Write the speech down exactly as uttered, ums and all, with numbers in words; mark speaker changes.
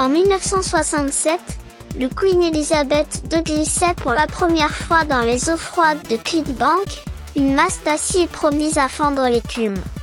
Speaker 1: En mille neuf cent soixante-sept, le Queen Elizabeth deux glissait pour la première fois dans les eaux froides de Clydebank, une masse d'acier promise à fendre l'écume.